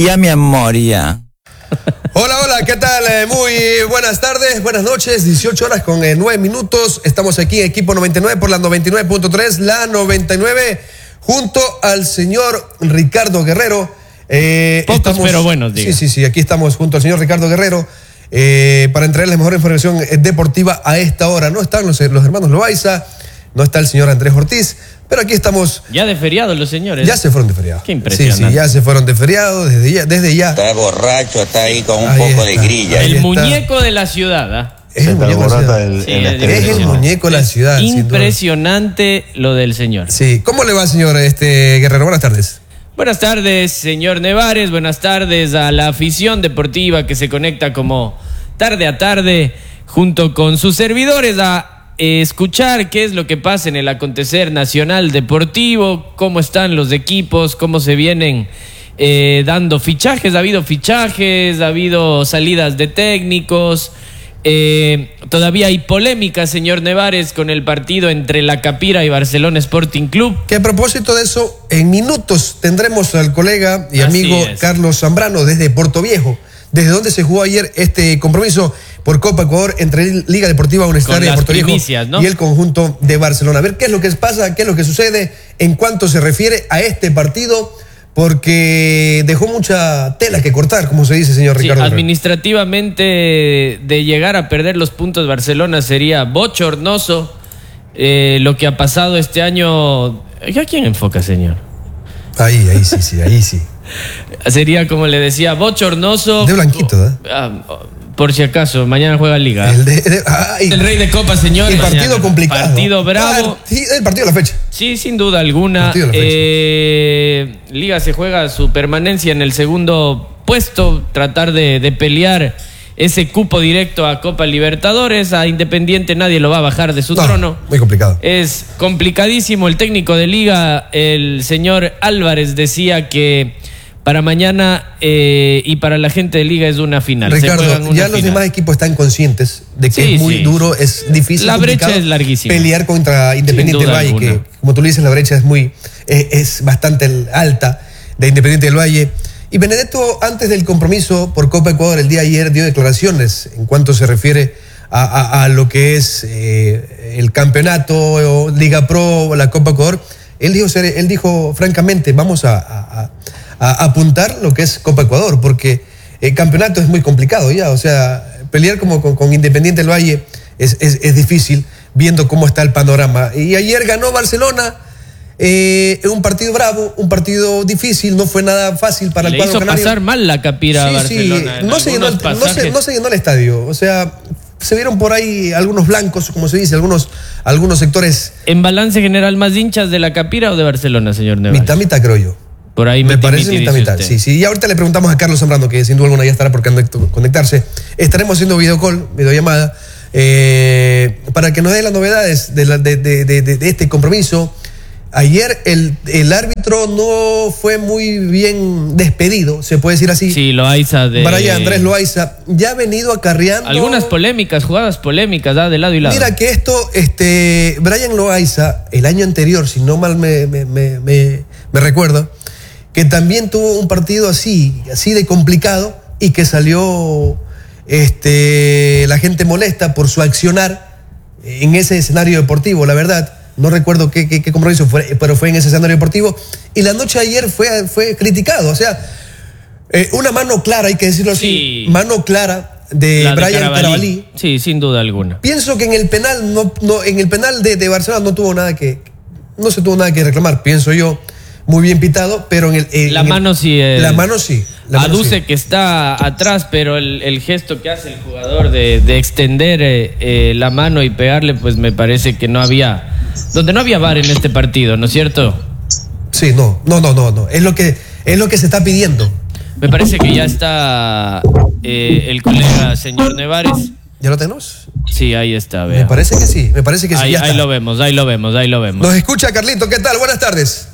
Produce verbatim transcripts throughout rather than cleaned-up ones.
Y a mi amor, ya. Hola, hola, ¿qué tal? Eh, muy buenas tardes, buenas noches, dieciocho horas con eh, nueve minutos. Estamos aquí en Equipo noventa y nueve por la noventa y nueve punto tres, la noventa y nueve, junto al señor Ricardo Guerrero. Eh, Pocos estamos, pero buenos, diga. Sí, sí, sí, aquí estamos junto al señor Ricardo Guerrero eh, para entregarles mejor información deportiva a esta hora. No están los, los hermanos Loaiza, no está el señor Andrés Ortiz, pero aquí estamos. Ya de feriado los señores. Ya se fueron de feriado. Qué impresionante. Sí, sí, ya se fueron de feriado desde ya. Desde ya. Está borracho, está ahí con un ahí poco está. de grilla. El muñeco de la ciudad, ¿eh? Es el muñeco de la ciudad. El, sí, el es, es el muñeco de la ciudad. Impresionante lo del señor. Sí. ¿Cómo le va, señor este, Guerrero? Buenas tardes. Buenas tardes, señor Nevares. Buenas tardes a la afición deportiva que se conecta como tarde a tarde junto con sus servidores a escuchar qué es lo que pasa en el acontecer nacional deportivo, cómo están los equipos, cómo se vienen eh, dando fichajes. Ha habido fichajes, ha habido salidas de técnicos. Eh, todavía hay polémica, señor Nevares, con el partido entre La Capira y Barcelona Sporting Club. Que a propósito de eso, en minutos tendremos al colega y amigo Carlos Zambrano desde Puerto Viejo, desde donde se jugó ayer este compromiso por Copa Ecuador entre Liga Deportiva Universitaria de Puerto Viejo, ¿no?, y el conjunto de Barcelona. A ver qué es lo que pasa, qué es lo que sucede en cuanto se refiere a este partido, porque dejó mucha tela que cortar, como se dice, señor Ricardo. Sí, administrativamente, de llegar a perder los puntos Barcelona sería bochornoso. Eh, lo que ha pasado este año. ¿A quién enfoca, señor? Ahí, ahí sí, sí, ahí sí. Sería, como le decía, bochornoso. De blanquito, ¿eh? Ah, por si acaso, mañana juega Liga. El, de, de, ay, el Rey de Copa, señor. El partido mañana. complicado. Partido bravo. Sí, el partido de la fecha. Sí, sin duda alguna. El partido de la fecha. Eh, Liga se juega su permanencia en el segundo puesto, tratar de, de pelear ese cupo directo a Copa Libertadores. A Independiente nadie lo va a bajar de su no, trono. Muy complicado. Es complicadísimo. El técnico de Liga, el señor Álvarez, decía que para mañana eh, y para la gente de Liga es una final. Ricardo, una ya los final. demás equipos están conscientes de que sí, es muy sí. duro, es difícil. La brecha es larguísima. Pelear contra Independiente del Valle, alguna. que como tú le dices, la brecha es muy, eh, es bastante alta de Independiente del Valle. Y Benedetto, antes del compromiso por Copa Ecuador el día de ayer, dio declaraciones en cuanto se refiere a, a, a lo que es eh, el campeonato, Liga Pro, la Copa Ecuador. Él dijo, él dijo francamente, vamos a, a, a apuntar lo que es Copa Ecuador, porque el campeonato es muy complicado ya. O sea, pelear como con, con Independiente del Valle es, es, es difícil, viendo cómo está el panorama. Y ayer ganó Barcelona. Eh, un partido bravo, un partido difícil, no fue nada fácil para Le el cuadro hizo canario. pasar mal la Capira sí, a Barcelona. Sí. No, se llenó, no, se, no se llenó el estadio. O sea, se vieron por ahí algunos blancos, como se dice, algunos, algunos sectores. ¿En balance general más hinchas de la Capira o de Barcelona, señor Nevares? Mitad, mitad, creo yo. Por ahí me parece mitad, mitad. Sí, sí. Y ahorita le preguntamos a Carlos Zambrano, que sin duda alguna ya estará por conectarse. Estaremos haciendo video call, videollamada, eh, para que nos dé las novedades de, la, de, de, de, de este compromiso. Ayer el, el árbitro no fue muy bien despedido, se puede decir así. Sí, Loaiza de... Brian Andrés Loaiza ya ha venido acarreando... Algunas polémicas, jugadas polémicas, ¿da? De lado y lado. Mira que esto, este, Brian Loaiza, el año anterior, si no mal me, me, me, me, me recuerdo, que también tuvo un partido así, así de complicado, y que salió este, la gente molesta por su accionar en ese escenario deportivo, la verdad. No recuerdo qué, qué, qué compromiso fue, pero fue en ese escenario deportivo. Y la noche de ayer fue, fue criticado. O sea, eh, una mano clara, hay que decirlo así. Sí. Mano clara de La de Brian Carabalí. Carabalí. Sí, sin duda alguna. Pienso que en el penal, no, no, en el penal de, de Barcelona no tuvo nada que. No se tuvo nada que reclamar, pienso yo. Muy bien pitado, pero en el. En la el, mano sí. El, la mano sí. La mano aduce sí. que está atrás, pero el, el gesto que hace el jugador de, de extender eh, eh, la mano y pegarle, pues me parece que no había. Donde no había V A R en este partido, ¿no es cierto? Sí, no, no, no, no, no. Es lo que, es lo que se está pidiendo. Me parece que ya está eh, el colega señor Nevares. ¿Ya lo tenemos? Sí, ahí está, vea. Me parece que sí, me parece que sí. Ahí, ya ahí está. lo vemos, ahí lo vemos, ahí lo vemos. Nos escucha Carlito, ¿qué tal? Buenas tardes.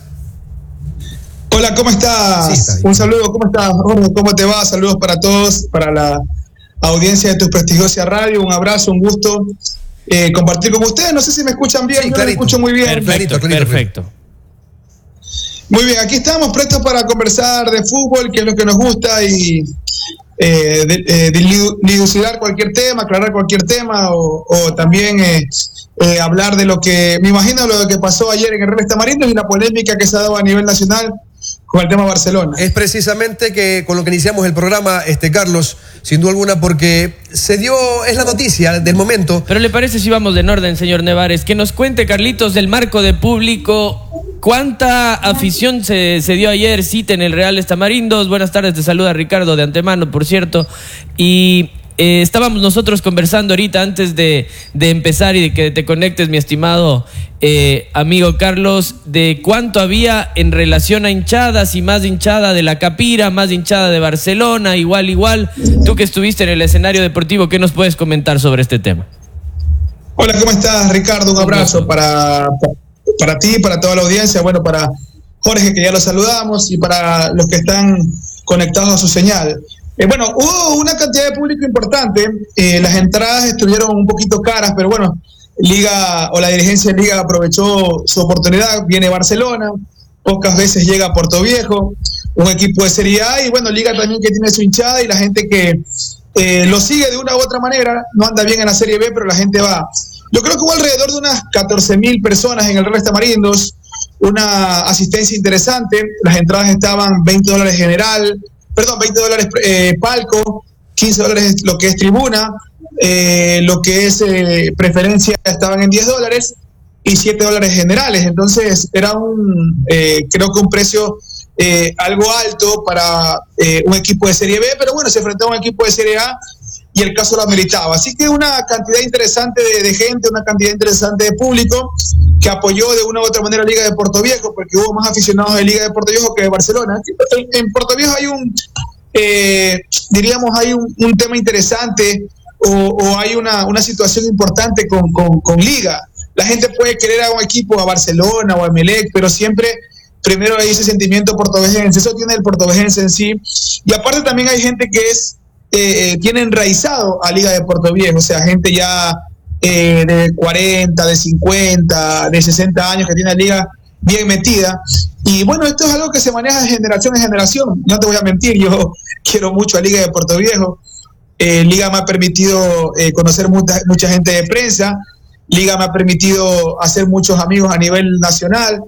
Hola, ¿cómo estás? Sí, un saludo, ¿cómo estás? ¿Cómo te va? Saludos para todos, para la audiencia de tu prestigiosa radio. Un abrazo, un gusto eh, compartir con ustedes. No sé si me escuchan bien, sí, yo me escucho muy bien. Perfecto, clarito, clarito, perfecto. Muy bien, aquí estamos prestos para conversar de fútbol, que es lo que nos gusta, y eh, de, eh, de dilucidar cualquier tema, aclarar cualquier tema, o, o también eh, eh, hablar de lo que, me imagino, lo que pasó ayer en el Real Tamarindo y la polémica que se ha dado a nivel nacional con el tema Barcelona. Es precisamente que con lo que iniciamos el programa, este Carlos, sin duda alguna, porque se dio, es la noticia del momento. Pero ¿le parece si vamos en orden, señor Nevares? Que nos cuente, Carlitos, del marco de público, ¿cuánta afición se, se dio ayer, cita en el Real Tamarindos? Buenas tardes, te saluda Ricardo de antemano, por cierto. Y eh, estábamos nosotros conversando ahorita antes de, de empezar y de que te conectes, mi estimado eh, amigo Carlos, de cuánto había en relación a hinchadas, y más hinchada de la Capira, más hinchada de Barcelona, igual, igual. Tú que estuviste en el escenario deportivo, ¿qué nos puedes comentar sobre este tema? Hola, ¿cómo estás, Ricardo? Un abrazo para, para ti, para toda la audiencia, bueno, para Jorge, que ya lo saludamos, y para los que están conectados a su señal. Eh, bueno, hubo una cantidad de público importante, eh, las entradas estuvieron un poquito caras, pero bueno, Liga o la dirigencia de Liga aprovechó su oportunidad. Viene Barcelona, pocas veces llega a Puerto Viejo, un equipo de Serie A, y bueno, Liga también que tiene su hinchada y la gente que eh, lo sigue de una u otra manera. No anda bien en la Serie B, pero la gente va. Yo creo que hubo alrededor de unas catorce mil personas en el Real Tamarindos, una asistencia interesante. Las entradas estaban veinte dólares general, perdón, veinte dólares eh, palco, quince dólares lo que es tribuna. Eh, lo que es eh, preferencia estaban en diez dólares y siete dólares generales. Entonces era un, eh, creo que un precio eh, algo alto para eh, un equipo de Serie B, pero bueno, se enfrentó a un equipo de Serie A y el caso lo ameritaba. Así que una cantidad interesante de, de gente, una cantidad interesante de público que apoyó de una u otra manera a Liga de Puerto Viejo, porque hubo más aficionados de Liga de Puerto Viejo que de Barcelona. En, en Puerto Viejo hay un, eh, diríamos, hay un, un tema interesante. O, o hay una, una situación importante con, con, con Liga. La gente puede querer a un equipo, a Barcelona o a Emelec, pero siempre primero hay ese sentimiento portovejense. Eso tiene el portovejense en sí. Y aparte también hay gente que es eh, tiene enraizado a Liga de Puerto Viejo, o sea, gente ya eh, de cuarenta, de cincuenta, de sesenta años que tiene la Liga bien metida. Y bueno, esto es algo que se maneja de generación en generación. No te voy a mentir, yo quiero mucho a Liga de Puerto Viejo. Eh, Liga me ha permitido eh, conocer mucha, mucha gente de prensa. Liga me ha permitido hacer muchos amigos a nivel nacional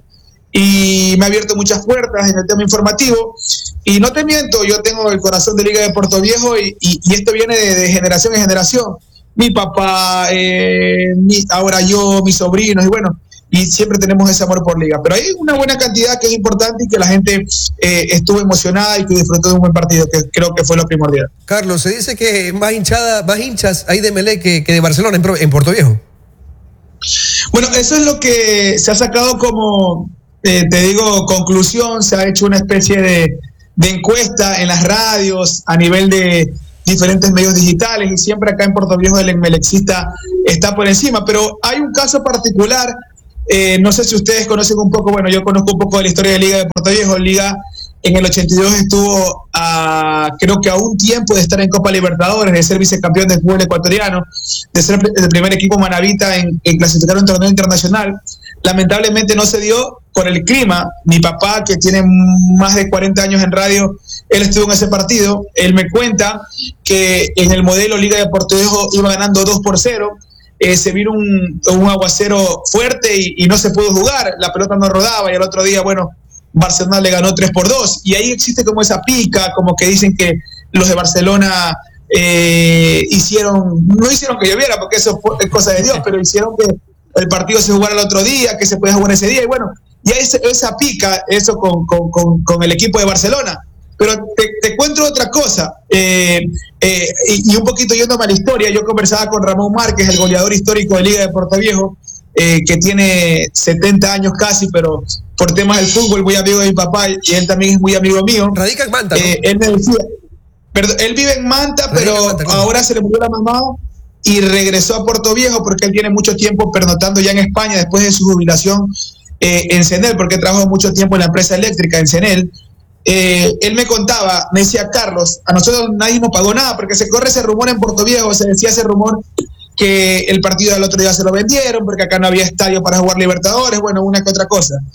y me ha abierto muchas puertas en el tema informativo. Y no te miento, yo tengo el corazón de Liga de Puerto Viejo y, y, y esto viene de, de generación en generación. Mi papá, eh, mi, ahora yo, mis sobrinos, y bueno, y siempre tenemos ese amor por Liga. Pero hay una buena cantidad que es importante y que la gente eh, estuvo emocionada y que disfrutó de un buen partido, que creo que fue lo primordial. Carlos, se dice que más hinchada, más hinchas hay de Emelec que, que de Barcelona en, en Puerto Viejo. Bueno, eso es lo que se ha sacado como, eh, te digo, conclusión. Se ha hecho una especie de, de encuesta en las radios a nivel de diferentes medios digitales y siempre acá en Puerto Viejo el emelecista está por encima. Pero hay un caso particular. Eh, no sé si ustedes conocen un poco, bueno, yo conozco un poco de la historia de Liga de Puerto Viejo. Liga en el ochenta y dos estuvo a, creo que a un tiempo de estar en Copa Libertadores, de ser vicecampeón del fútbol ecuatoriano, de ser el primer equipo manabita en, en clasificar un torneo internacional. Lamentablemente no se dio por el clima. Mi papá, que tiene más de cuarenta años en radio, él estuvo en ese partido. Él me cuenta que en el modelo Liga de Puerto Viejo iba ganando dos por cero. Eh, se vino un, un aguacero fuerte y, y no se pudo jugar, la pelota no rodaba y al otro día, bueno, Barcelona le ganó tres por dos y ahí existe como esa pica, como que dicen que los de Barcelona eh, hicieron, no hicieron que lloviera porque eso es cosa de Dios, pero hicieron que el partido se jugara el otro día, que se podía jugar ese día y bueno, y hay esa pica, eso con, con, con, con el equipo de Barcelona. Pero te, te cuento otra cosa, eh, eh, y, y un poquito yéndome a la historia. Yo conversaba con Ramón Márquez, el goleador histórico de Liga de Puerto Viejo, eh, que tiene setenta años casi, pero por temas del fútbol, muy amigo de mi papá, y él también es muy amigo mío. Radica en Manta, ¿no? Eh, él me decía, perdón, él vive en Manta, Radica pero en Manta, ¿no? Ahora se le murió la mamá y regresó a Puerto Viejo porque él tiene mucho tiempo pernotando ya en España después de su jubilación eh, en Cenel, porque trabajó mucho tiempo en la empresa eléctrica en Cenel. Eh, él me contaba, me decía, Carlos, a nosotros nadie nos pagó nada porque se corre ese rumor en Puerto Viejo, se decía ese rumor que el partido del otro día se lo vendieron porque acá no había estadio para jugar Libertadores, bueno, una que otra cosa.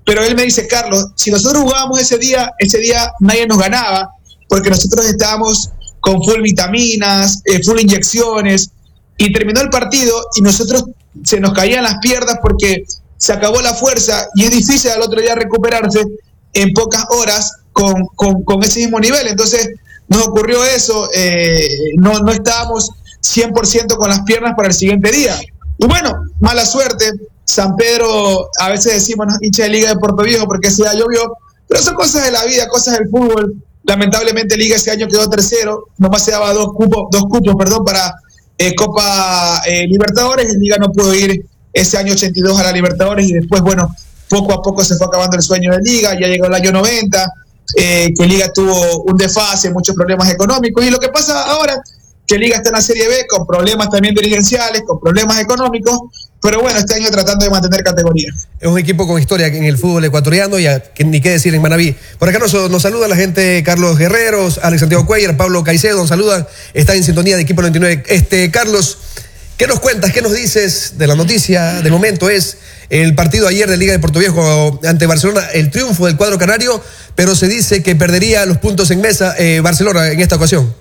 pero él me dice, Carlos, si nosotros jugábamos ese día, ese día nadie nos ganaba, porque nosotros estábamos con full vitaminas, eh, full inyecciones, y terminó el partido y nosotros se nos caían las piernas porque se acabó la fuerza y es difícil al otro día recuperarse en pocas horas con, con, con ese mismo nivel. Entonces nos ocurrió eso, eh, no, no estábamos cien por ciento con las piernas para el siguiente día. Y bueno, mala suerte, San Pedro, a veces decimos, ¿no?, hincha de Liga de Puerto Viejo porque ese día llovió, pero son cosas de la vida, cosas del fútbol. Lamentablemente Liga ese año quedó tercero, nomás se daba dos cupos, dos cupos perdón, para eh, Copa eh, Libertadores, y Liga no pudo ir ese año ochenta y dos a la Libertadores, y después, bueno, poco a poco se fue acabando el sueño de Liga, ya llegó el año noventa, eh, que Liga tuvo un desfase, muchos problemas económicos, y lo que pasa ahora, que Liga está en la Serie B con problemas también dirigenciales, con problemas económicos, pero bueno, este año tratando de mantener categoría. Es un equipo con historia en el fútbol ecuatoriano, y a, que, ni qué decir en Manaví. Por acá nos, nos saluda la gente Carlos Guerreros, Alex Santiago Cuellar, Pablo Caicedo, nos saludan, está en sintonía de Equipo noventa y nueve. Este, Carlos, ¿qué nos cuentas, qué nos dices de la noticia del momento? Es el partido ayer de Liga de Puerto Viejo ante Barcelona, el triunfo del cuadro canario, pero se dice que perdería los puntos en mesa eh, Barcelona en esta ocasión.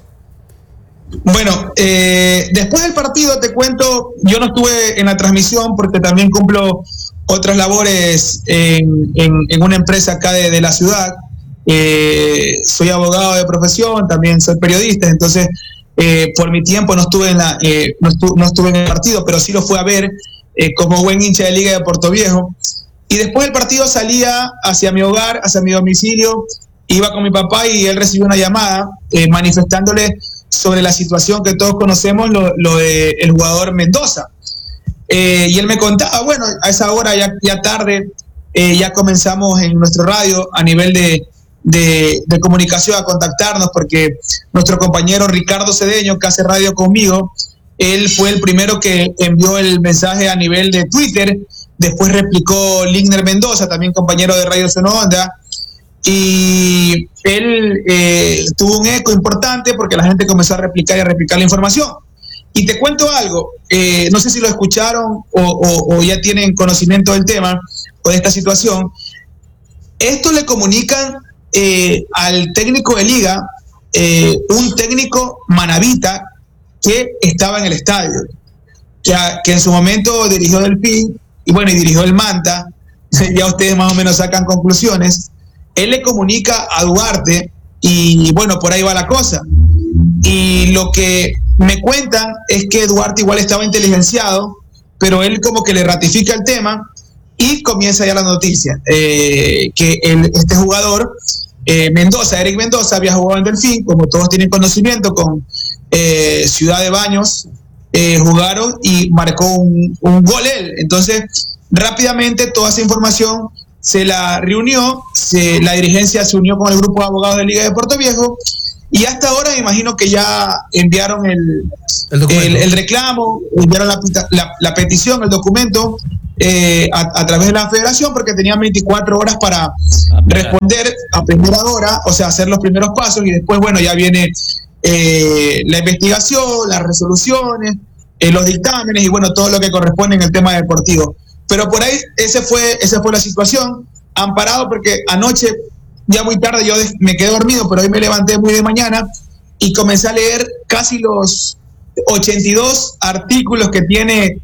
Bueno, eh, después del partido te cuento, yo no estuve en la transmisión porque también cumplo otras labores en, en, en una empresa acá de, de la ciudad. Eh, soy abogado de profesión, también soy periodista, entonces eh, por mi tiempo no estuve en la eh, no, estu no estuve en el partido, pero sí lo fui a ver eh, como buen hincha de Liga de Puerto Viejo. Y después del partido salía hacia mi hogar, hacia mi domicilio, iba con mi papá y él recibió una llamada eh, manifestándole sobre la situación que todos conocemos, lo, lo de el jugador Mendoza. Eh, y él me contaba, bueno, a esa hora ya, ya tarde, eh, ya comenzamos en nuestro radio a nivel de, de, de comunicación a contactarnos, porque nuestro compañero Ricardo Cedeño, que hace radio conmigo, él fue el primero que envió el mensaje a nivel de Twitter, después replicó Ligner Mendoza, también compañero de Radio Sononda, y él eh, tuvo un eco importante porque la gente comenzó a replicar y a replicar la información. Y te cuento algo, eh, no sé si lo escucharon o, o, o ya tienen conocimiento del tema o de esta situación. Esto le comunican eh, al técnico de Liga, eh, un técnico manavita que estaba en el estadio, que, a, que en su momento dirigió Delfín y bueno, y dirigió el Manta. Ya ustedes más o menos sacan conclusiones. Él le comunica a Duarte y bueno, por ahí va la cosa. Y lo que me cuentan es que Duarte igual estaba inteligenciado, pero él como que le ratifica el tema y comienza ya la noticia, eh, que el, este jugador, eh, Mendoza, Eric Mendoza, había jugado en Delfín, como todos tienen conocimiento, con eh, Ciudad de Baños, eh, jugaron y marcó un, un gol él. Entonces, rápidamente toda esa información se la reunió, se, la dirigencia se unió con el grupo de abogados de Liga de Puerto Viejo, y hasta ahora me imagino que ya enviaron el, el, el, el reclamo, enviaron la, la, la petición, el documento eh, a, a través de la federación, porque tenían veinticuatro horas para responder a primera hora, o sea, hacer los primeros pasos, y después, bueno, ya viene eh, la investigación, las resoluciones, eh, los dictámenes y bueno, todo lo que corresponde en el tema deportivo. Pero por ahí ese fue, esa fue la situación, amparado porque anoche, ya muy tarde, yo me quedé dormido, pero hoy me levanté muy de mañana y comencé a leer casi los ochenta y dos artículos que tiene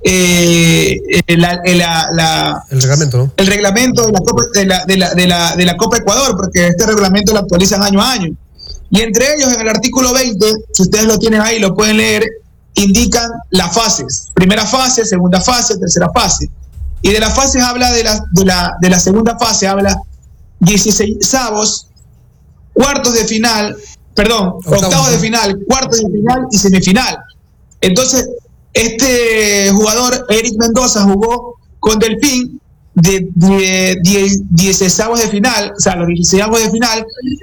eh, la, la, la, el reglamento, ¿no? El reglamento de la, Copa, de, la, de, la, de, la, de la Copa Ecuador, porque este reglamento lo actualizan año a año. Y entre ellos, en el artículo veinte, si ustedes lo tienen ahí, lo pueden leer, indican las fases, primera fase, segunda fase, tercera fase, y de las fases habla de la, de la, de la segunda fase, habla dieciseisavos, cuartos de final, perdón, octavos, octavos de final, cuartos de final y semifinal. Entonces, este jugador, Eric Mendoza, jugó con Delfín de, de, de dieciseisavos de final, o sea, los dieciseisavos de final,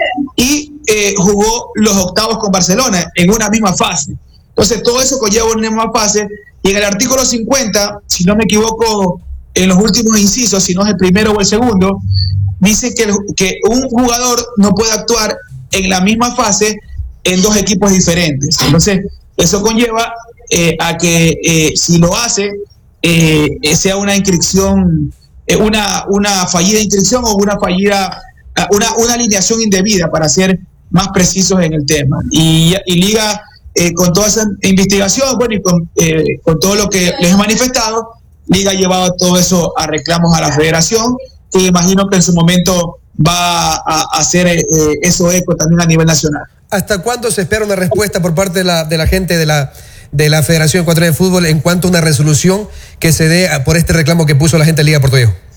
y eh, jugó los octavos con Barcelona en una misma fase. Entonces, todo eso conlleva una misma fase, y en el artículo cincuenta, si no me equivoco, en los últimos incisos, si no es el primero o el segundo, dice que, el, que un jugador no puede actuar en la misma fase en dos equipos diferentes. Entonces, eso conlleva eh, a que eh, si lo hace, eh, sea una inscripción eh, una, una fallida inscripción o una fallida, una, una alineación indebida, para ser más precisos en el tema. Y, y Liga, eh, con toda esa investigación, bueno, y con, eh, con todo lo que les he manifestado, Liga ha llevado todo eso a reclamos a la federación, que imagino que en su momento va a, a hacer eh, eso eco también a nivel nacional. ¿Hasta cuándo se espera una respuesta por parte de la, de la gente de la, de la Federación Ecuatoriana de Fútbol en cuanto a una resolución que se dé por este reclamo que puso la gente de Liga Puerto Viejo?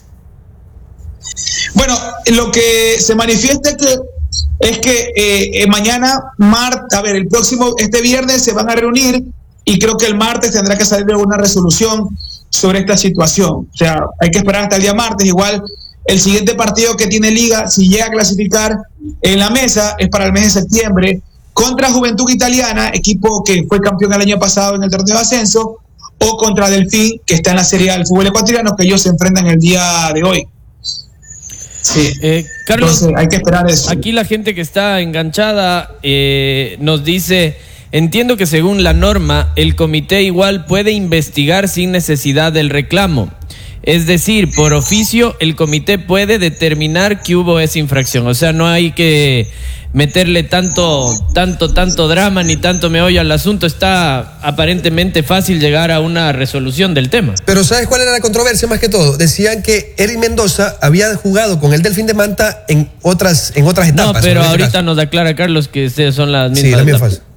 Bueno, lo que se manifiesta es que, es que eh, mañana, martes, a ver, el próximo, este viernes se van a reunir y creo que el martes tendrá que salir una resolución sobre esta situación. O sea, hay que esperar hasta el día martes. Igual el siguiente partido que tiene Liga, si llega a clasificar en la mesa, es para el mes de septiembre, contra Juventud Italiana, equipo que fue campeón el año pasado en el torneo de ascenso, o contra Delfín, que está en la Serie A del fútbol ecuatoriano, que ellos se enfrentan el día de hoy. Sí. Eh, Carlos, entonces hay que esperar eso. Aquí la gente que está enganchada eh, nos dice: entiendo que según la norma, el comité igual puede investigar sin necesidad del reclamo. Es decir, por oficio, el comité puede determinar que hubo esa infracción. O sea, no hay que meterle tanto, tanto, tanto drama ni tanto meollo al asunto. Está aparentemente fácil llegar a una resolución del tema. Pero ¿sabes cuál era la controversia más que todo? Decían que Eric Mendoza había jugado con el Delfín de Manta en otras, en otras etapas. No, pero ahorita caso. nos aclara Carlos que son las mismas. Sí, las mismas fases.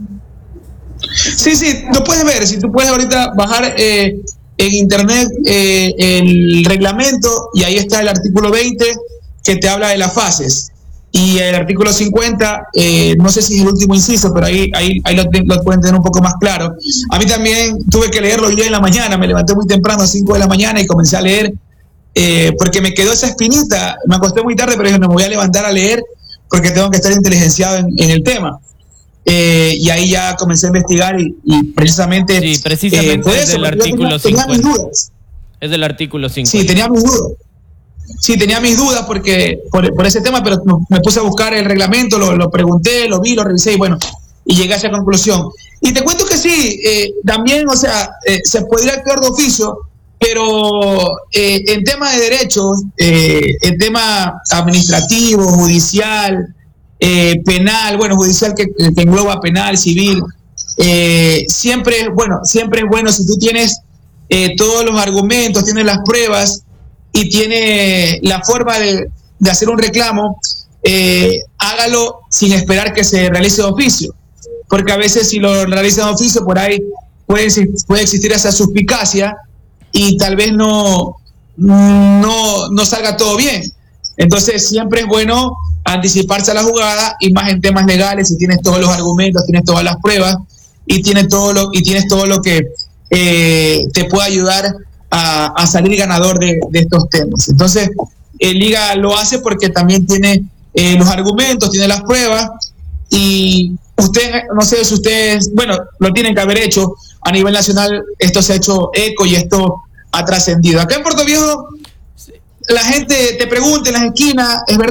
Sí, sí, lo puedes ver. Si tú puedes ahorita bajar eh, en internet eh, el reglamento, y ahí está el artículo veinte que te habla de las fases. Y el artículo cincuenta, eh, no sé si es el último inciso, pero ahí, ahí, ahí lo, lo pueden tener un poco más claro. A mí también tuve que leerlo hoy en la mañana, me levanté muy temprano a cinco de la mañana y comencé a leer, eh, porque me quedó esa espinita. Me acosté muy tarde, pero dije, no me voy a levantar a leer porque tengo que estar inteligenciado en, en el tema. Eh, y ahí ya comencé a investigar y, y precisamente... Sí, precisamente eh, es eso, del artículo tenía, tenía mis dudas. Es del artículo cincuenta. Sí, tenía mis dudas. Sí, tenía mis dudas porque por, por ese tema, pero me puse a buscar el reglamento, lo, lo pregunté, lo vi, lo revisé y bueno, y llegué a esa conclusión. Y te cuento que sí, eh, también, o sea, eh, se podría actuar de oficio, pero eh, en tema de derechos, eh, en tema administrativo, judicial, eh, penal, bueno, judicial que, que engloba penal, civil, eh, siempre, bueno, siempre es bueno si tú tienes eh, todos los argumentos, tienes las pruebas y tiene la forma de, de hacer un reclamo, eh, hágalo sin esperar que se realice de oficio, porque a veces si lo realiza de oficio, por ahí puede, puede existir esa suspicacia y tal vez no, no, no salga todo bien. Entonces siempre es bueno anticiparse a la jugada, y más en temas legales, si tienes todos los argumentos, tienes todas las pruebas y tienes todo lo, y tienes todo lo que eh, te puede ayudar A, a salir ganador de, de estos temas. Entonces, el Liga lo hace porque también tiene eh, los argumentos, tiene las pruebas, y usted, no sé si ustedes, bueno, lo tienen que haber hecho a nivel nacional. Esto se ha hecho eco y esto ha trascendido. Acá en Puerto Viejo, la gente te pregunta en las esquinas, es verdad.